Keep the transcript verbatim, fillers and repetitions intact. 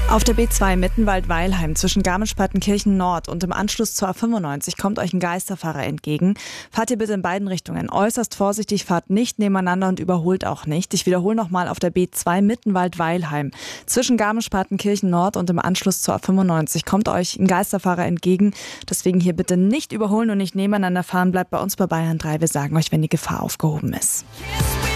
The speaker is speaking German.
Auf der B zwei Mittenwald-Weilheim zwischen Garmisch-Partenkirchen Nord und im Anschluss zur A fünfundneunzig kommt euch ein Geisterfahrer entgegen. Fahrt ihr bitte in beiden Richtungen äußerst vorsichtig, fahrt nicht nebeneinander und überholt auch nicht. Ich wiederhole nochmal, auf der B zwei Mittenwald-Weilheim zwischen Garmisch-Partenkirchen Nord und im Anschluss zur A fünfundneunzig kommt euch ein Geisterfahrer entgegen. Deswegen hier bitte nicht überholen und nicht nebeneinander fahren. Bleibt bei uns bei Bayern drei. Wir sagen euch, wenn die Gefahr aufgehoben ist.